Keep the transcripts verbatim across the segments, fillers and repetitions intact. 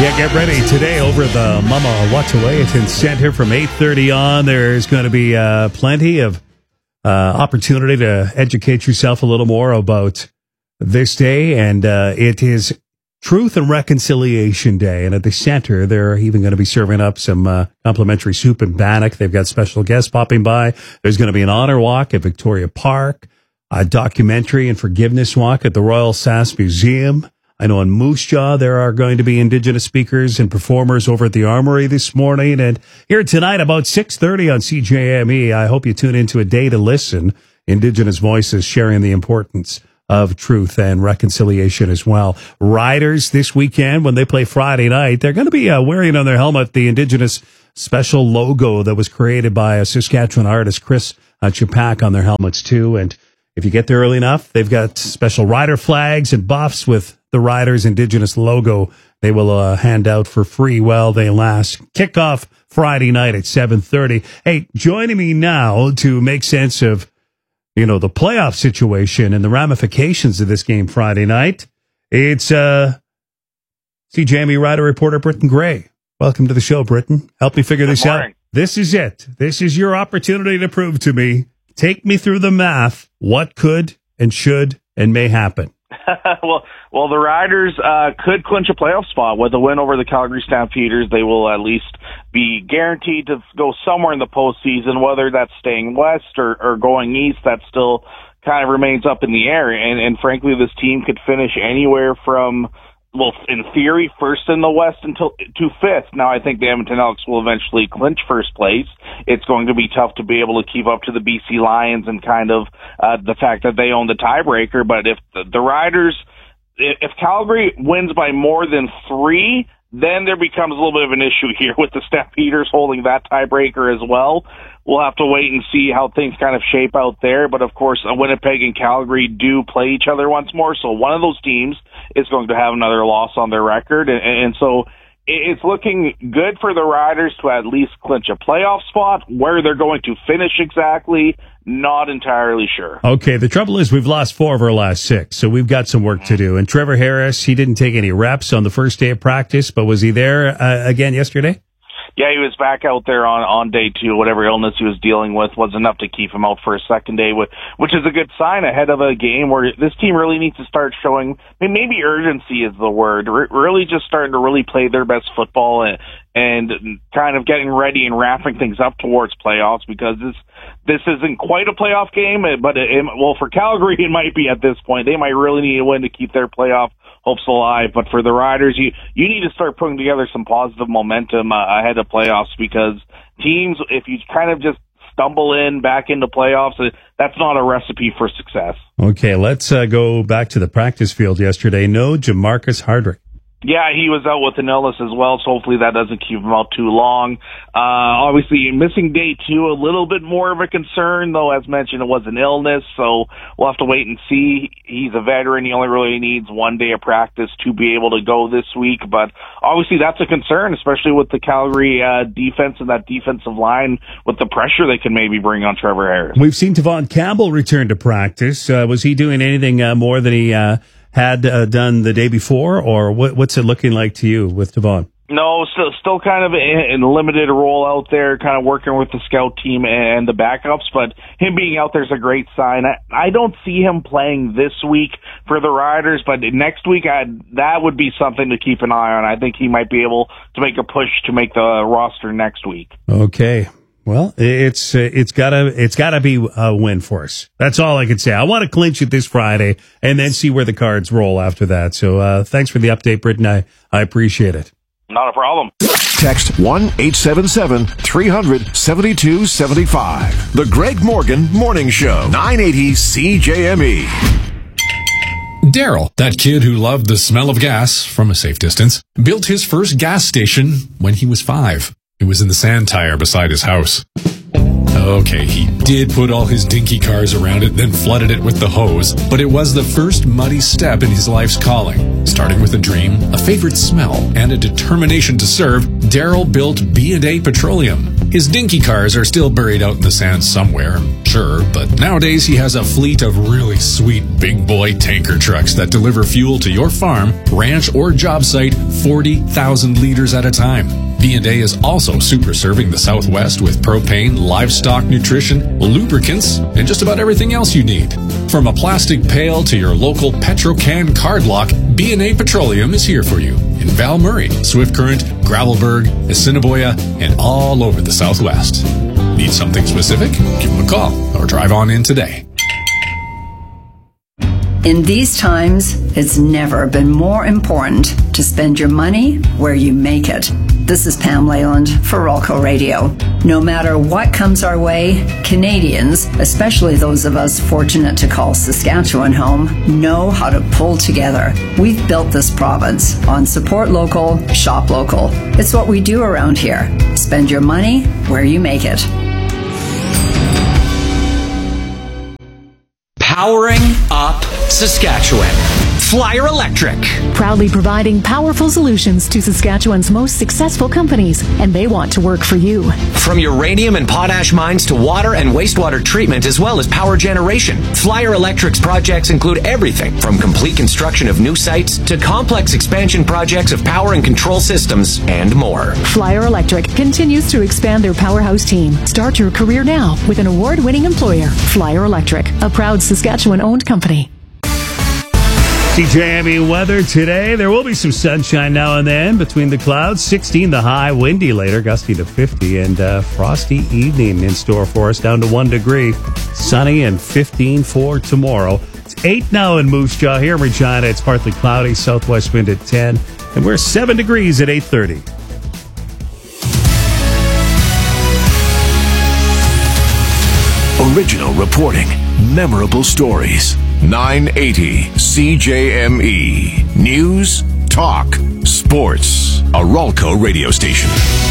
Yeah, get ready today over the Mama Watawayatin Center from eight thirty on. There's going to be uh, plenty of uh, opportunity to educate yourself a little more about this day. And uh, it is Truth and Reconciliation Day. And at the center, they're even going to be serving up some uh, complimentary soup and bannock. They've got special guests popping by. There's going to be an honor walk at Victoria Park, a documentary and forgiveness walk at the Royal Sask Museum. I know in Moose Jaw there are going to be Indigenous speakers and performers over at the Armory this morning. And here tonight about six thirty on C J M E, I hope you tune into A Day to Listen. Indigenous voices sharing the importance of truth and reconciliation as well. Riders this weekend, when they play Friday night, they're going to be uh, wearing on their helmet the Indigenous special logo that was created by a Saskatchewan artist, Chris uh, Chapak, on their helmets too. And if you get there early enough, they've got special rider flags and buffs with the Riders Indigenous logo they will uh, hand out for free while they last. Kickoff Friday night at seven thirty. Hey, joining me now to make sense of, you know, the playoff situation and the ramifications of this game Friday night, it's uh, C J M E rider reporter Britton Gray. Welcome to the show, Britton. Help me figure Good this morning. out. This is it. This is your opportunity to prove to me. Take me through the math. What could and should and may happen? well, well, the Riders uh, could clinch a playoff spot with a win over the Calgary Stampeders. They will at least be guaranteed to go somewhere in the postseason, whether that's staying west or, or going east. That still kind of remains up in the air. And, and frankly, this team could finish anywhere from, well, in theory, first in the West until to fifth. Now, I think the Edmonton Elks will eventually clinch first place. It's going to be tough to be able to keep up to the B C Lions and kind of uh, the fact that they own the tiebreaker. But if the, the Riders, if Calgary wins by more than three, then there becomes a little bit of an issue here with the Stampeders holding that tiebreaker as well. We'll have to wait and see how things kind of shape out there. But, of course, Winnipeg and Calgary do play each other once more. So one of those teams is going to have another loss on their record. And, and so it's looking good for the Riders to at least clinch a playoff spot. Where they're going to finish exactly, not entirely sure. Okay, the trouble is we've lost four of our last six, so we've got some work to do. And Trevor Harris, he didn't take any reps on the first day of practice, but was he there uh, again yesterday? Yeah, he was back out there on, on day two. Whatever illness he was dealing with was enough to keep him out for a second day, which is a good sign ahead of a game where this team really needs to start showing, I mean, maybe urgency is the word, really just starting to really play their best football and, and kind of getting ready and wrapping things up towards playoffs, because this this isn't quite a playoff game, but it, well, for Calgary it might be at this point. They might really need a win to keep their playoff hopes alive. But for the Riders, you you need to start putting together some positive momentum uh, ahead of playoffs, because teams, if you kind of just stumble in back into playoffs, that's not a recipe for success. Okay, let's uh, go back to the practice field yesterday. No Jamarcus Hardrick. Yeah, he was out with an illness as well, so hopefully that doesn't keep him out too long. Uh, obviously, missing day two, a little bit more of a concern, though, as mentioned, it was an illness, so we'll have to wait and see. He's a veteran. He only really needs one day of practice to be able to go this week, but obviously that's a concern, especially with the Calgary uh, defense and that defensive line with the pressure they can maybe bring on Trevor Harris. We've seen Tavon Campbell return to practice. Uh, was he doing anything uh, more than he uh, had uh, done the day before, or what, what's it looking like to you with Tavon? No, still, still kind of in a limited role out there, kind of working with the scout team and the backups, but him being out there is a great sign. I, I don't see him playing this week for the Riders, but next week I, that would be something to keep an eye on. I think he might be able to make a push to make the roster next week. Okay. Well, it's uh, it's gotta it's gotta be a win for us. That's all I can say. I want to clinch it this Friday and then see where the cards roll after that. So uh, thanks for the update, Britton. I, I appreciate it. Not a problem. Text one eight seven seven, three hundred, seventy-two seventy-five. The Greg Morgan Morning Show, nine eighty C J M E. Daryl, that kid who loved the smell of gas from a safe distance, built his first gas station when he was five. It was in the sand tire beside his house. Okay, he did put all his dinky cars around it, then flooded it with the hose, but it was the first muddy step in his life's calling. Starting with a dream, a favorite smell, and a determination to serve, Daryl built B and A Petroleum. His dinky cars are still buried out in the sand somewhere, sure, but nowadays he has a fleet of really sweet big boy tanker trucks that deliver fuel to your farm, ranch, or job site forty thousand liters at a time. B and A is also super serving the Southwest with propane, livestock nutrition, lubricants, and just about everything else you need. From a plastic pail to your local Petrocan card lock, B and A Petroleum is here for you in Val Murray, Swift Current, Gravelburg, Assiniboia, and all over the Southwest. Need something specific? Give them a call or drive on in today. In these times, it's never been more important to spend your money where you make it. This is Pam Leyland for Rolco Radio. No matter what comes our way, Canadians, especially those of us fortunate to call Saskatchewan home, know how to pull together. We've built this province on support local, shop local. It's what we do around here. Spend your money where you make it. Powering up Saskatchewan. Flyer Electric. Proudly providing powerful solutions to Saskatchewan's most successful companies, and they want to work for you. From uranium and potash mines to water and wastewater treatment, as well as power generation, Flyer Electric's projects include everything from complete construction of new sites to complex expansion projects of power and control systems and more. Flyer Electric continues to expand their powerhouse team. Start your career now with an award-winning employer, Flyer Electric, a proud Saskatchewan-owned company. C J M E weather today. There will be some sunshine now and then between the clouds. sixteen the high, windy later, gusty to fifty, and uh, frosty evening in store for us, down to one degree. Sunny and fifteen for tomorrow. It's eight now in Moose Jaw. Here in Regina, it's partly cloudy, southwest wind at ten, and we're seven degrees at eight thirty. Original reporting, memorable stories. nine eighty C J M E. News, talk, sports. A Rolco radio station.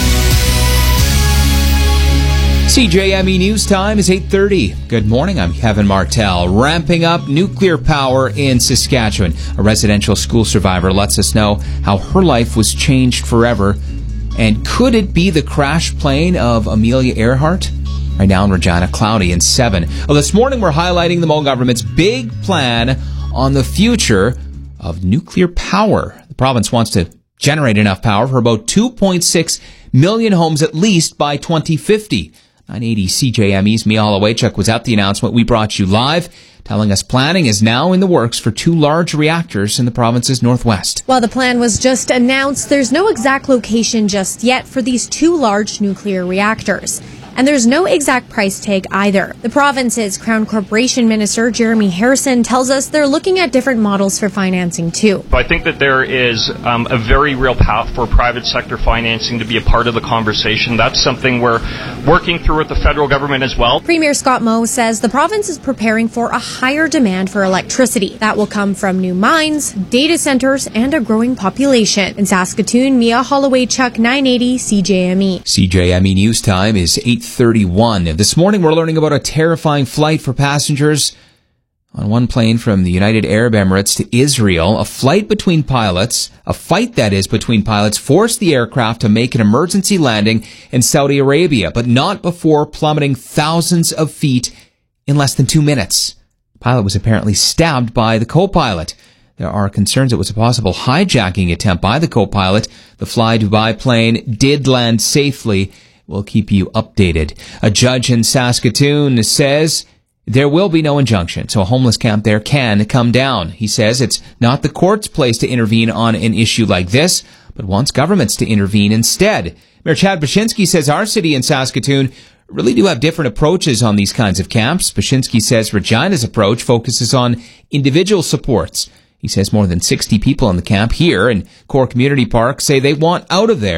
C J M E News Time is eight thirty. Good morning, I'm Kevin Martell. Ramping up nuclear power in Saskatchewan. A residential school survivor lets us know how her life was changed forever. And could it be the crash plane of Amelia Earhart? Right now in Regina, cloudy and seven. Well, this morning we're highlighting the Moe government's big plan on the future of nuclear power. The province wants to generate enough power for about two point six million homes at least by twenty fifty. nine eighty C J M E's Mia Holowaychuk was at the announcement. We brought you live, telling us planning is now in the works for two large reactors in the province's northwest. While the plan was just announced, there's no exact location just yet for these two large nuclear reactors. And there's no exact price tag either. The province's Crown Corporation Minister, Jeremy Harrison, tells us they're looking at different models for financing too. I think that there is um, a very real path for private sector financing to be a part of the conversation. That's something we're working through with the federal government as well. Premier Scott Moe says the province is preparing for a higher demand for electricity. That will come from new mines, data centers, and a growing population. In Saskatoon, Mia Holowaychuk, nine eighty C J M E. C J M E News Time is eight thirty-one. This morning we're learning about a terrifying flight for passengers on one plane from the United Arab Emirates to Israel. A flight between pilots, a fight that is between pilots, forced the aircraft to make an emergency landing in Saudi Arabia, but not before plummeting thousands of feet in less than two minutes. The pilot was apparently stabbed by the co-pilot. There are concerns it was a possible hijacking attempt by the co-pilot. The Fly Dubai plane did land safely. We'll keep you updated. A judge in Saskatoon says there will be no injunction, so a homeless camp there can come down. He says it's not the court's place to intervene on an issue like this, but wants governments to intervene instead. Mayor Chad Baczynski says our city in Saskatoon really do have different approaches on these kinds of camps. Baczynski says Regina's approach focuses on individual supports. He says more than sixty people in the camp here in Core Community Park say they want out of there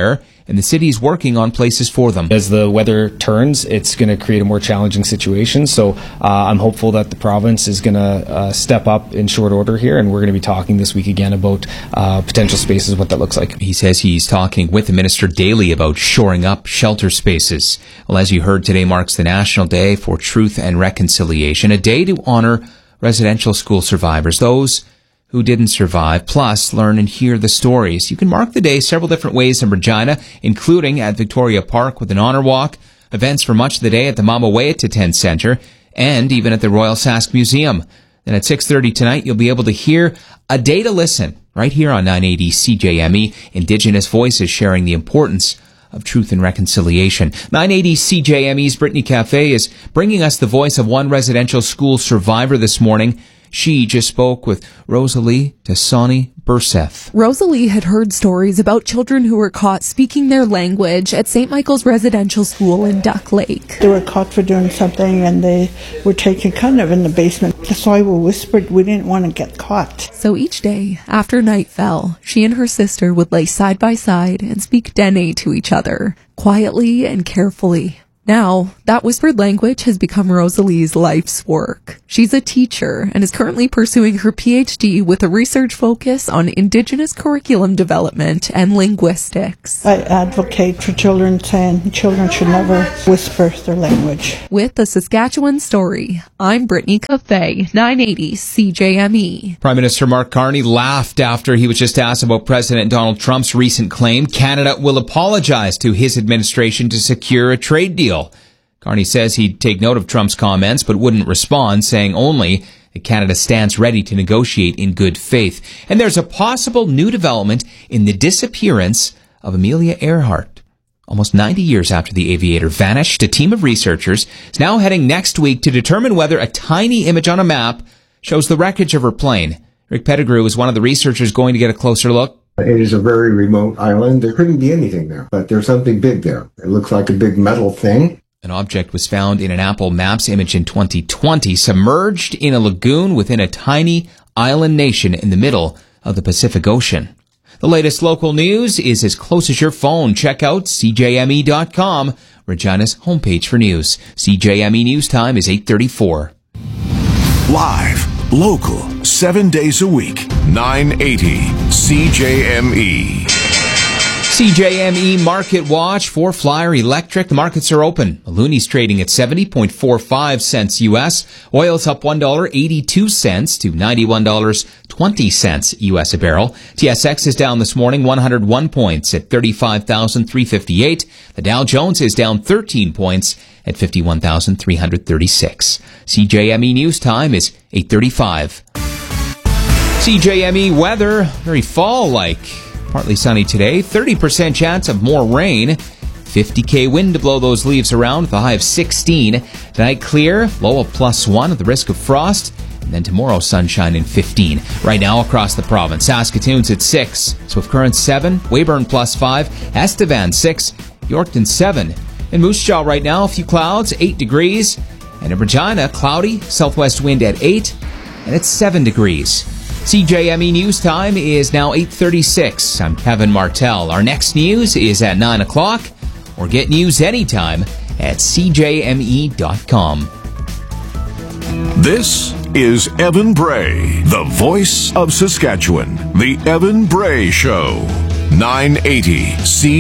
and the city is working on places for them. As the weather turns, it's going to create a more challenging situation. So uh, I'm hopeful that the province is going to uh, step up in short order here, and we're going to be talking this week again about uh, potential spaces, what that looks like. He says he's talking with the minister daily about shoring up shelter spaces. Well, as you heard, today marks the National Day for Truth and Reconciliation, a day to honor residential school survivors, those who didn't survive, plus learn and hear the stories. You can mark the day several different ways in Regina, including at Victoria Park with an honor walk, events for much of the day at the Mama Waiata Tent Centre, and even at the Royal Sask Museum. Then at six thirty tonight, you'll be able to hear A Day to Listen, right here on nine eighty C J M E, Indigenous voices sharing the importance of truth and reconciliation. nine eighty C J M E's Brittany Cafe is bringing us the voice of one residential school survivor this morning. She just spoke with Rosalie Tassani Burseth. Rosalie had heard stories about children who were caught speaking their language at Saint Michael's Residential School in Duck Lake. They were caught for doing something and they were taken kind of in the basement. That's why we whispered we didn't want to get caught. So each day, after night fell, she and her sister would lay side by side and speak Dene to each other, quietly and carefully. Now, that whispered language has become Rosalie's life's work. She's a teacher and is currently pursuing her P H D with a research focus on Indigenous curriculum development and linguistics. I advocate for children, saying children should never whisper their language. With the Saskatchewan Story, I'm Brittany Cafe, nine eighty C J M E. Prime Minister Mark Carney laughed after he was just asked about President Donald Trump's recent claim Canada will apologize to his administration to secure a trade deal. Carney says he'd take note of Trump's comments but wouldn't respond, saying only that Canada stands ready to negotiate in good faith. And there's a possible new development in the disappearance of Amelia Earhart. Almost ninety years after the aviator vanished, a team of researchers is now heading next week to determine whether a tiny image on a map shows the wreckage of her plane. Rick Pettigrew is one of the researchers going to get a closer look. It is a very remote island. There couldn't be anything there, but there's something big there. It looks like a big metal thing. An object was found in an Apple Maps image in twenty twenty, submerged in a lagoon within a tiny island nation in the middle of the Pacific Ocean. The latest local news is as close as your phone. Check out C J M E dot com, Regina's homepage for news. C J M E News Time is eight thirty-four. Live, local, seven days a week, nine eighty C J M E. C J M E Market Watch for Flyer Electric. The markets are open. Looney's trading at seventy point four five cents U S. Oil's up one dollar and eighty-two cents to ninety-one dollars and twenty cents U S a barrel. T S X is down this morning one hundred one points at thirty-five thousand three hundred fifty-eight. The Dow Jones is down thirteen points at fifty-one thousand three hundred thirty-six. C J M E News Time is eight thirty-five. C J M E weather, very fall-like. Partly sunny today, thirty percent chance of more rain, fifty K wind to blow those leaves around with a high of sixteen. Tonight clear, low of plus one at the risk of frost, and then tomorrow sunshine and fifteen. Right now across the province, Saskatoon's at six, Swift Current seven, Weyburn plus five, Estevan six, Yorkton seven. In Moose Jaw right now, a few clouds, eight degrees, and in Regina, cloudy, southwest wind at eight, and it's seven degrees. C J M E News Time is now eight thirty-six. I'm Kevin Martell. Our next news is at nine o'clock, or get news anytime at C J M E dot com. This is Evan Bray, the voice of Saskatchewan. The Evan Bray Show. nine eighty C